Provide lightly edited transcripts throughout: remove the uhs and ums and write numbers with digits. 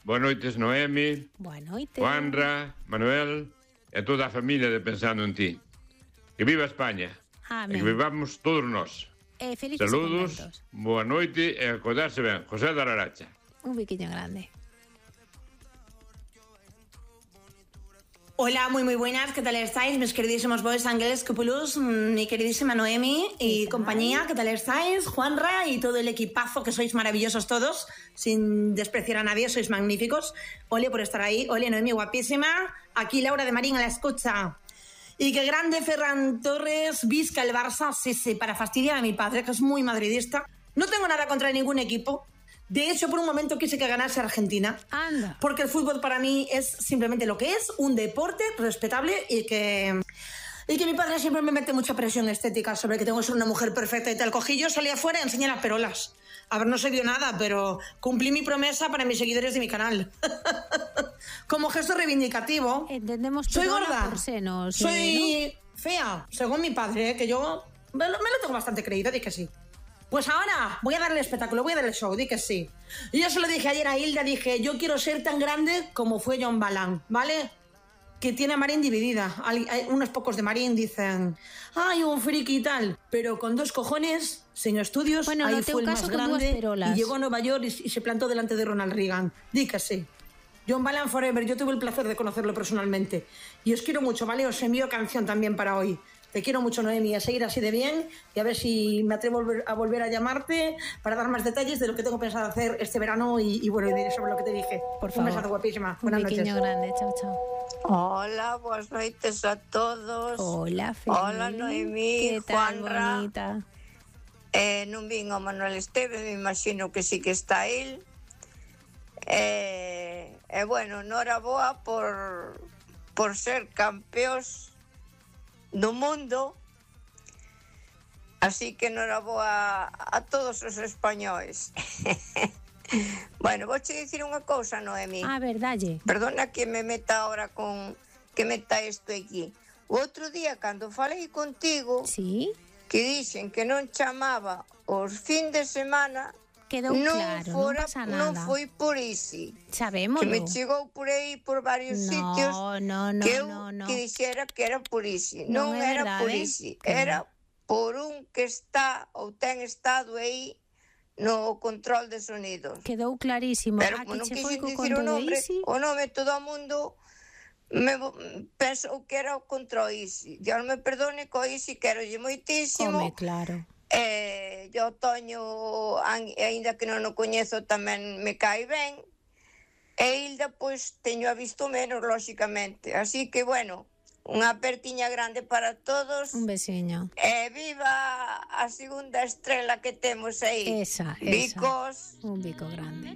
Boa noites, Noemi. Boa noite. Juanra, Manuel e toda a familia de Pensando en Ti. Que viva España. Amén. E que vivamos todos nós. Felices Saludos, momentos. boa noite e a cuidarse ben. José da Laracha. Un biquiño grande. Hola, muy buenas, ¿qué tal estáis? Mis queridísimos boys, ángeles, cúpulos, mi queridísima Noemi y compañía, ¿qué tal estáis? Juanra y todo el equipazo, que sois maravillosos todos, sin despreciar a nadie, sois magníficos. Ole por estar ahí, ole Noemi, guapísima. Aquí Laura de Marín a la escucha. Y qué grande Ferran Torres, Vizca el Barça, sí, para fastidiar a mi padre, que es muy madridista. No tengo nada contra ningún equipo. De hecho, por un momento quise que ganase Argentina. Anda. Porque el fútbol para mí es simplemente lo que es, un deporte respetable y que mi padre siempre me mete mucha presión estética sobre que tengo que ser una mujer perfecta y tal. Cogí yo, salí afuera y enseñé las perolas. A ver, no se vio nada, pero cumplí mi promesa para mis seguidores de mi canal. Como gesto reivindicativo. Entendemos. Soy gorda. Por senos, soy fea, según mi padre, que yo me lo tengo bastante creído, di que sí. Pues ahora voy a darle el espectáculo, voy a darle el show, di que sí. Y yo se lo dije ayer a Hilda, dije, yo quiero ser tan grande como fue John Balan, ¿vale? Que tiene a Marín dividida. Hay unos pocos de Marín dicen, ay, un friki y tal. Pero con 2 cojones, sin estudios, bueno, ahí no fue el más grande. Y llegó a Nueva York y se plantó delante de Ronald Reagan. Di que sí. John Balan Forever, yo tuve el placer de conocerlo personalmente. Y os quiero mucho, ¿vale? Os envío canción también para hoy. Te quiero mucho, Noemi, a seguir así de bien y a ver si me atrevo a volver a llamarte para dar más detalles de lo que tengo pensado hacer este verano y bueno, y diré sobre lo que te dije. Por favor. Un besazo guapísima. Buenas noches. Un noches. pequeño grande, chao, chao. Hola, boas noites a todos. Hola, Feliz. Hola, Noemí, que tal, Juanra. bonita? Non vin o Manuel Esteve, me imagino que sí que está él. Bueno, noraboa por ser campeóns do mundo, así que noraboa a todos os españois. Bueno, vouche dicir unha cousa, Noemi. A ver, dalle. Perdona que me meta ahora que meta isto aquí. O outro día, cando falei contigo, sí, que dixen que non chamaba os fin de semana, quedou claro, non pasa nada. Non foi por iso. Sabémolo. Que me chegou por aí por varios sitios que dixera que era por iso. Non era por iso. Era por un que está ou ten estado aí no control de sonidos. Quedou clarísimo. Pero como non quixen dicir o nome, todo o mundo pensou que era contra o Isi. Dios me perdone co Isi, querolle moitísimo. Home, claro. Yo Toño, aínda que non o coñezo, tamén me cae ben. E Hilda, pois, teño a visto menos, lóxicamente. Así que, bueno, unha apertiña grande para todos. Un besiño. E viva a segunda estrela que temos aí. Esa. Bicos. Un bico grande.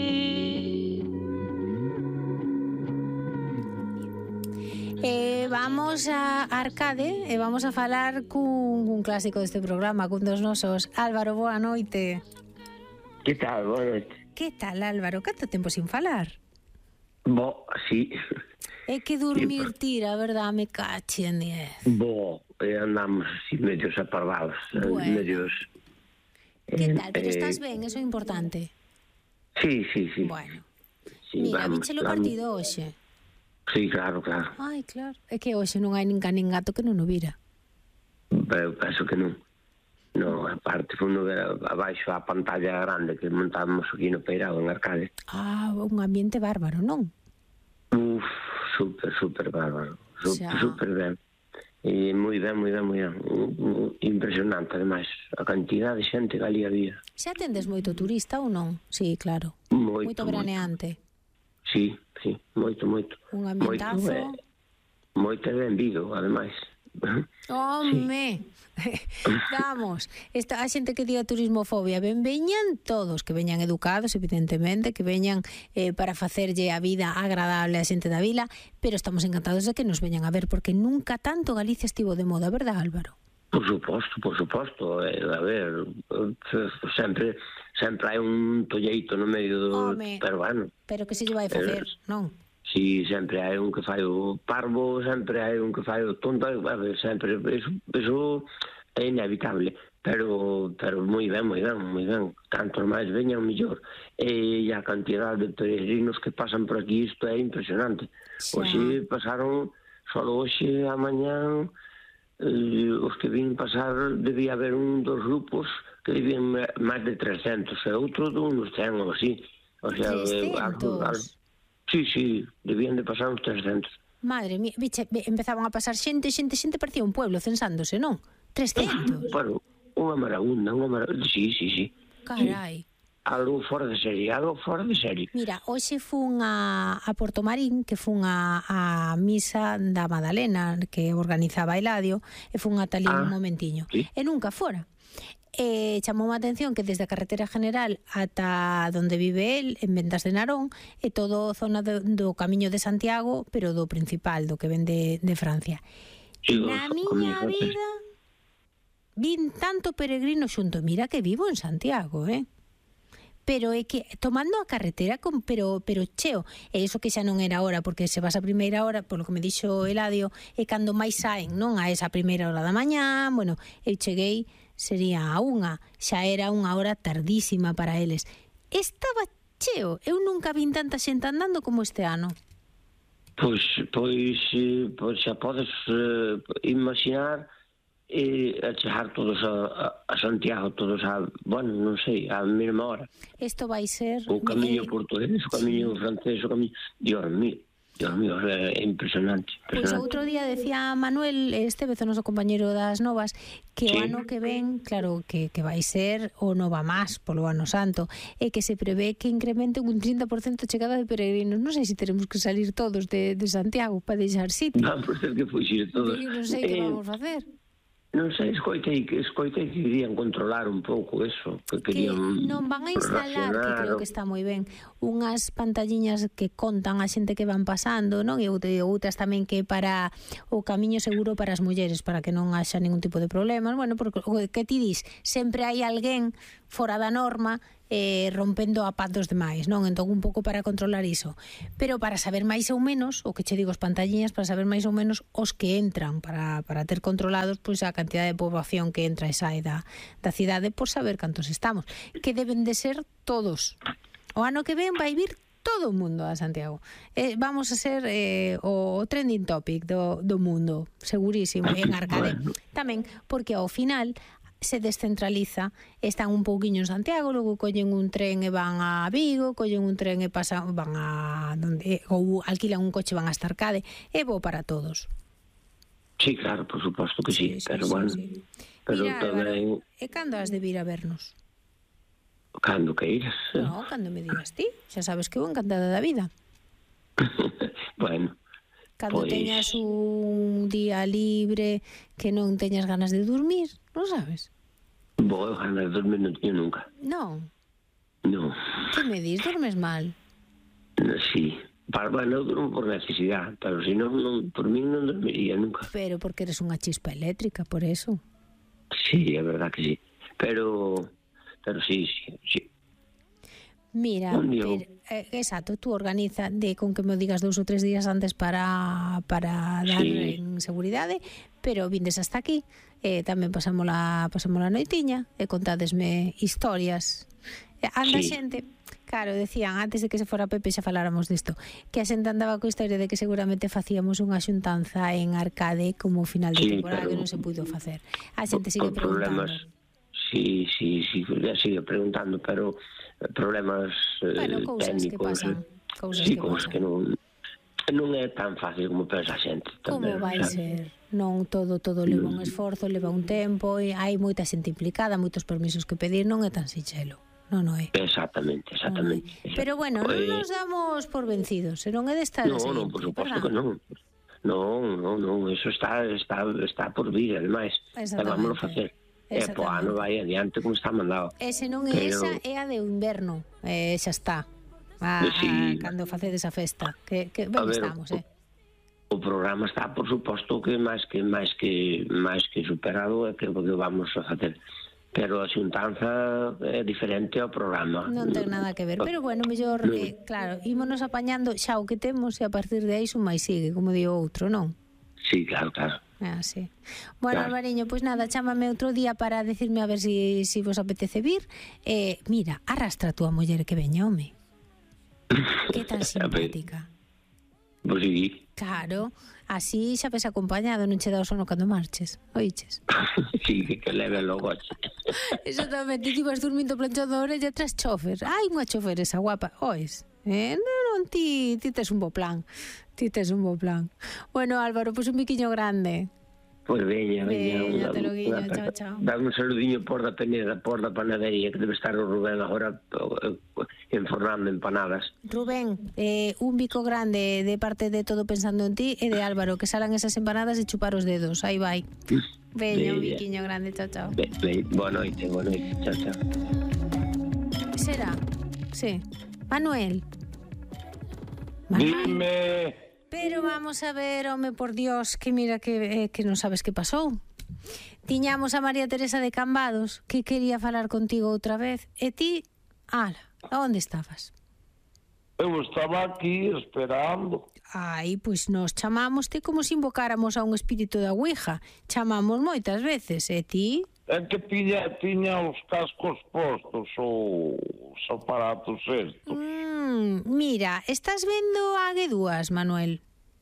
Vamos a Arcade e vamos a falar cun clásico deste programa, cun dos nosos. Álvaro, boa noite. Que tal? Boa noite. Que tal, Álvaro? Canto tempo sin falar? Sí. É que dormir tira, verdad? Me cache en 10. Andamos así medios aparvados. Bueno. Medios... Que tal? Pero estás ben, eso é importante. Sí. Bueno. Sí, mira, vichelo partido hoxe. Sí, claro. Ai, claro. É que hoxe non hai nin gato que non o vira. Eu penso que non. Non, aparte foi no ver abaixo a pantalla grande que montamos aquí no Peirao, en Arcade. Un ambiente bárbaro, non? Super bárbaro. Super ben. E moi ben. Impresionante, ademais, a cantidad de xente que ali había. Xa tendes moito turista ou non? Sí, claro. Moito veraneante. Sí, moito. Un ambientazo. Moito ben vido, ademais. Home, vamos, a xente que diga turismofobia, veñan todos, que veñan educados, evidentemente, que veñan para facerlle a vida agradable a xente da vila, pero estamos encantados de que nos veñan a ver, porque nunca tanto Galicia estivo de moda, verdad, Álvaro? Por suposto, a ver, sempre hai un tolleito no medio do... Pero bueno... Pero que se lle vai facer, non? Si, sempre hai un que fai o parvo, sempre hai un que fai o tonto, sempre, eso é inevitable. pero moi ben. Canto máis veñan, mellor. E a cantidade de peregrinos que pasan por aquí, isto é impresionante. Hoxe pasaron, solo hoxe a mañán, os que vin pasar, debía haber dos grupos que debían máis de 300, e outro de uns 100 ou así. O sea, 300? Sí, debían de pasar uns 300. Madre mía, biche, empezaban a pasar xente, parecía un pueblo censándose, non? 300? Bueno, unha maragunda, sí. Carai. Algo fora de serie. Mira, hoxe fun a Porto Marín, que fun a misa da Madalena, que organizaba Eladio, e fun ata ali un momentiño. Sí. E nunca fora. Chamou a atención que desde a carretera general ata donde vive el, en Ventas de Narón, é todo zona do Camiño de Santiago, pero do principal, do que ven de Francia. Sí, Na miña vida vin tanto peregrino xunto. Mira que vivo en Santiago, pero é que tomando a carretera pero cheo, e iso que xa non era hora, porque se vas a primeira hora, polo que me dixo Eladio, é cando máis saen, non a esa primeira hora da mañá. Bueno, eu cheguei, sería a 1, xa era unha hora tardísima para eles. Estaba cheo, eu nunca vin tanta xente andando como este ano. Pois xa podes imaginar a chegar todos a Santiago, todos bueno, non sei, a mesma hora. Isto vai ser... O camiño portugués, o camiño francés, o camiño... Dios mío, é impresionante. Pois outro día decía Manuel Estevez, o noso compañeiro das Novas, que o ano que ven, claro, que vai ser o Nova Más polo ano santo, e que se prevé que incremente un 30% a chegada de peregrinos. Non sei se teremos que salir todos de Santiago para deixar sitio. Vamos ter que fuxir todos. Non sei que vamos facer. Non sei, escoitei que querían controlar un pouco eso, que querían non van a instalar, que creo que está moi ben, unhas pantalliñas que contan a xente que van pasando, non? E outras tamén que para o camiño seguro para as mulleres, para que non haxa ningún tipo de problemas. Bueno, porque o que ti dis, sempre hai alguén fora da norma rompendo a paz dos demais, non? Entón un pouco para controlar iso, pero para saber máis ou menos, o que che digo, as pantalliñas, para saber máis ou menos os que entran, para ter controlados pois a cantidad de poboación que entra e sae da cidade, por saber cantos estamos, que deben de ser todos. O ano que ven vai vir todo o mundo a Santiago. Vamos a ser o trending topic do mundo, segurísimo, en Arcade tamén, porque ao final se descentraliza, están un pouquiño en Santiago, logo collen un tren e van a Vigo, collen un tren e van a donde, ou alquilan un coche e van hasta Arcade, é bo para todos. Sí, claro, por suposto que sí, pero bueno. Sí. Pero mira, tamén... E cando has de vir a vernos? Cando que iras? No, cando me digas ti, xa sabes que eu encantada da vida. Bueno, cando teñas un día libre, que non teñas ganas de dormir, non sabes? Vou ganas de dormir non teño nunca. Non. Non. Que me dis? Dormes mal? Sí. Bueno, eu durmo por necesidade, pero se non, por mí non dormiría nunca. Pero porque eres unha chispa eléctrica, por eso. Sí, é verdad que sí. Pero sí. Mira, exacto, tú organiza con que me digas 2 ou 3 días antes para dar en seguridade, pero vindes hasta aquí, tamén pasamos a noitiña e contádesme historias. Anda xente, claro, decían antes de que se fora Pepe xa faláramos disto, que a xente andaba coa historia de que seguramente facíamos unha xuntanza en Arcade como final de temporada, que non se puido facer. A xente sigue preguntando. Sí, sigue preguntando, pero problemas cousas técnicos. Cousas que non é tan fácil como pensa a xente. Como vai ser? Non todo leva un esforzo, leva un tempo, e hai moita xente implicada, moitos permisos que pedir, non é tan sinxelo. Non é. Exactamente. Pero bueno, non nos damos por vencidos, se non é de estar así. Non, por suposto que non. Non, eso está por vir, ademais. Vámonos a facer. E po ano vai adiante como está mandado. E se non é esa, é a de inverno, xa está. Cando facedes a festa, que ben estamos, O programa está, por suposto, que máis que superado, é que vamos a facer. Pero a xuntanza é diferente ao programa. Non ten nada que ver, pero bueno, mellor, claro, ímonos apañando xa o que temos e a partir de aí un máis sigue, como di o outro, non? Sí, claro. Sí. Bueno, claro. Alvariño, pois nada, chámame outro día para decirme a ver si vos apetece vir. Mira, arrastra a túa muller que veña, home. Que tan simpática. Pois sí. Claro, así xa ves acompañado, non che dá o sono cando marches, oiches? Sí, que leve logo. Exactamente, ti vas dormindo planchando a orella tras chofer. Hai unha chofer esa guapa, ois? Non, ti tes un bo plan. Bueno, Álvaro, pois un biquiño grande. Pois veña, te lo guiño, chao. Dame un saludiño por da Peneda, por da panadería, que debe estar o Rubén agora enfornando empanadas. Rubén, un bico grande de parte de Todo Pensando en Ti e de Álvaro, que salan esas empanadas e chupar os dedos, aí vai. Veña, un biquiño grande, chao. Boa noite, chao. Será? Sí. Manuel. Dime. Pero vamos a ver, home, por Dios, que mira que non sabes que pasou. Tiñamos a María Teresa de Cambados, que quería falar contigo outra vez, e ti, onde estabas? Eu estaba aquí esperando. Pois nos chamámoste como se invocáramos a un espírito da Ouija. Chamamos moitas veces, e ti? É que tiña os cascos postos, os aparatos estos. Mira, estás vendo a G2, Manuel?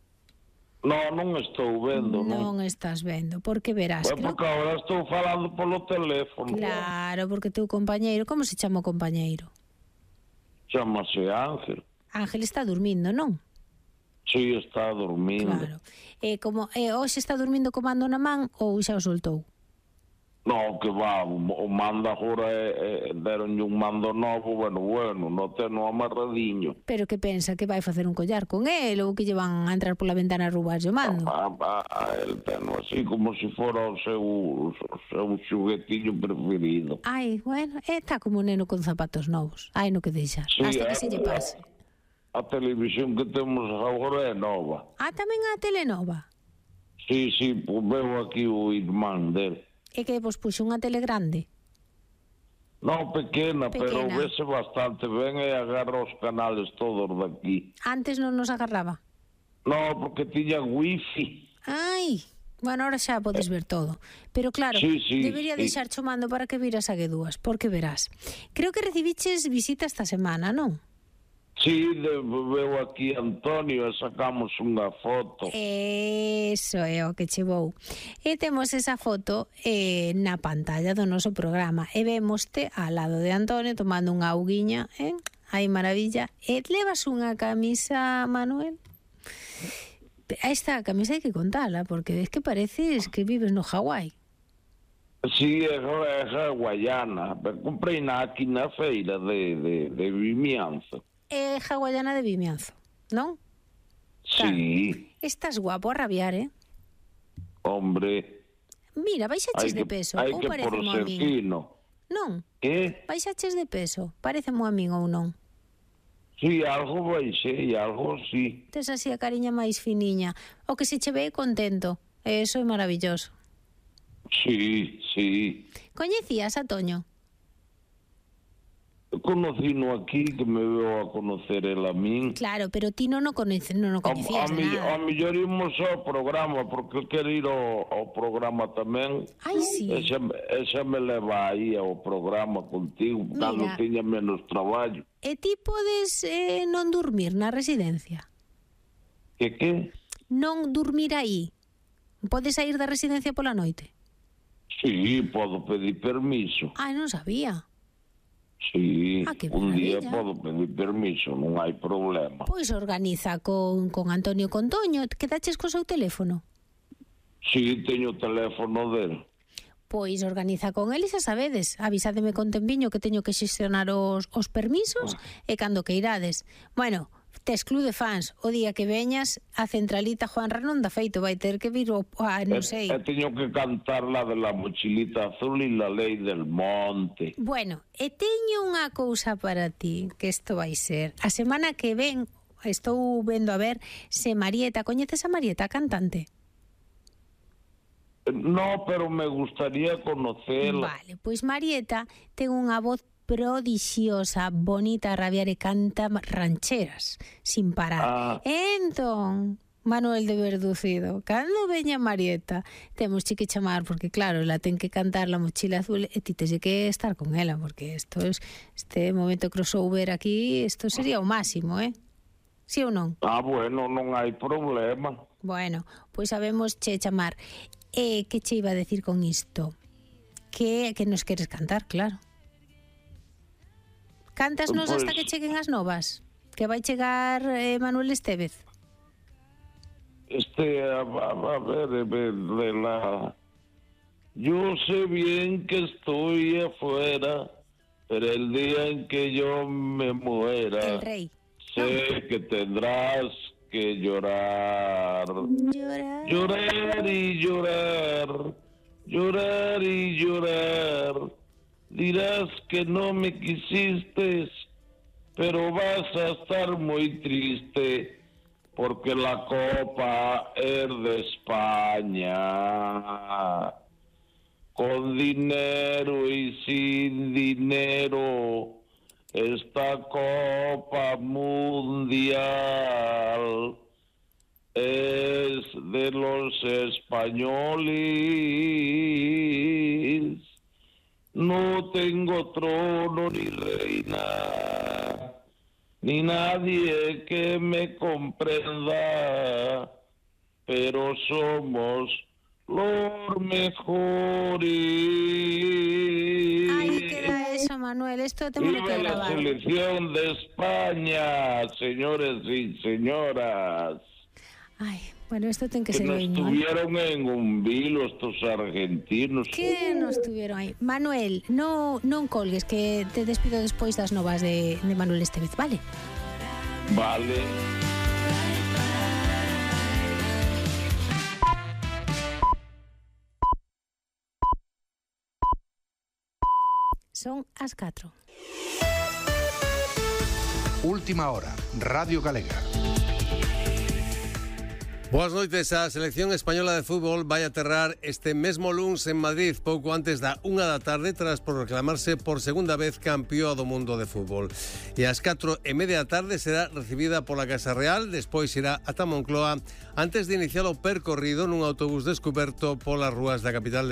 Non estou vendo, non estás vendo, porque verás... Porque agora estou falando polo teléfono. Claro, porque teu compañeiro, como se chama o compañeiro? Chámase Ángel. Ángel está dormindo, non? Sí, está dormindo. Claro. Hoxe está dormindo co mando na man ou xa o soltou? No, que va, o mando agora deronlle un mando novo, bueno, non teno amarradiño. Pero que pensa, que vai facer un collar con el ou que lle van a entrar pola ventana a roubarlle o mando? El teno así como se fora o seu xuguetiño preferido. Bueno, está como un neno con zapatos novos. No que deixar, sí, hasta que se lle pase. A televisión que temos agora é nova. Tamén a tele nova? Sí, veo aquí o irmán del. É que vos puxo unha tele grande? Non, pequena, pero vese bastante ben e agarra os canales todos daqui. Antes non nos agarraba? Non, porque tiña wifi. Bueno, ahora xa podes ver todo. Pero claro, debería deixar chomando para que viras a G2, porque verás. Creo que recibiches visita esta semana, non? Sí, veo aquí Antonio e sacamos unha foto. Eso é o que chevou. E temos esa foto na pantalla do noso programa. E vémoste ao lado de Antonio tomando unha auguiña, Ai, maravilla. E levas unha camisa, Manuel? Esta camisa hai que contala, porque es que pareces que vives no Hawái. Sí, é hawaiana. Comprei aquí na feira de Vimianzo. É hawaiana de Vimianzo, non? Sí. Claro. Estás guapo a rabiar, Hombre. Mira, baixaches de peso. Hai que por ser fino. Non? Baixaches de peso. Parece moi a min ou non? Sí, algo baixei, algo sí. Tes así a cariña máis finiña. O que se che ve contento. Eso é maravilloso. Sí. Coñecías a Toño? Conocino aquí, que me veo a conocer el a min. Claro, pero ti non o coñecías de nada. A mellor imos ao programa, porque quero ir ao programa tamén. Sí. Esa me leva aí ao programa contigo, cando tiña menos traballo. E ti podes non dormir na residencia? Que? Non dormir aí? Podes sair da residencia pola noite? Sí, podo pedir permiso. Non sabía. Sí, un día podo pedir permiso, non hai problema. Pois organiza con Antonio Contoño. Quedaches co seu teléfono? Sí, teño o teléfono del. Pois organiza con ele, xa sabedes. Avisádeme con tempiño que teño que xestionar os permisos e cando que irades. Bueno, tes club de fans. O día que veñas, a centralita Juanra non dá feito, vai ter que vir non sei. Teño que cantar la de la mochilita azul e la ley del monte. Bueno, e teño unha cousa para ti, que isto vai ser. A semana que ven, estou vendo a ver se Marieta, coñeces a Marieta, a cantante? No, pero me gustaría conocerla. Vale, pois Marieta ten unha voz prodixiosa, bonita a rabiar e canta rancheras sin parar. Entón, Manuel de Verducido, cando veña Marieta, temos que chamar, porque claro, la ten que cantar La Mochila Azul e ti tens que estar con ela, porque este momento crossover aquí, isto sería o máximo, Sí ou non? Bueno, non hai problema. Bueno, pois sabemos che chamar. Que che iba a decir con isto? Que nos queres cantar, claro. Cántasnos hasta que cheguen as novas? Que vai chegar Manuel Estévez? A ver, yo sé bien que estoy afuera, pero el día en que yo me muera, El rey. sé que tendrás que llorar. Llorar y llorar, llorar y llorar. Dirás que no me quisiste, pero vas a estar muy triste, porque la copa es de España. Con dinero y sin dinero, esta copa mundial es de los españoles. No tengo trono ni reina, ni nadie que me comprenda, pero somos los mejores. Ahí queda eso, Manuel, esto tengo que ¡Viva la grabar. selección de España, señores y señoras! Ay, bueno, esto ten que Que ser nos veño. tuvieron en un vilo estos argentinos. Que nos tuvieron aí. Manuel, non colgues, que te despido despois das novas de Manuel Estévez, vale? Vale. Son as 4. Última hora, Radio Galega. Boas noites. A selección española de fútbol vai aterrar este mesmo luns en Madrid pouco antes da 1 da tarde tras proclamarse por segunda vez campeón do mundo de fútbol. E ás 4:30 da tarde será recibida pola Casa Real, despois irá ata Moncloa antes de iniciar o percorrido nun autobús descuberto polas rúas da capital